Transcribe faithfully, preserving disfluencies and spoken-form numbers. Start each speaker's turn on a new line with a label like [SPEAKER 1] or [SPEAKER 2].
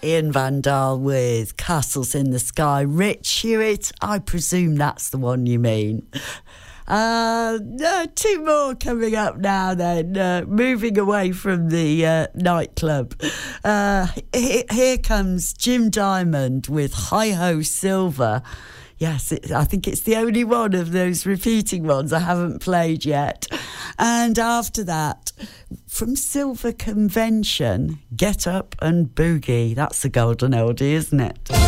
[SPEAKER 1] Ian Van Dahl with Castles in the Sky. Rich Hewitt, I presume that's the one you mean. Uh, uh, two more coming up now then, uh, moving away from the uh, nightclub. Uh, he- here comes Jim Diamond with Hi Ho Silver. Yes, it, I think it's the only one of those repeating ones I haven't played yet. And after that, from Silver Convention, Get Up and Boogie. That's a golden oldie, isn't it?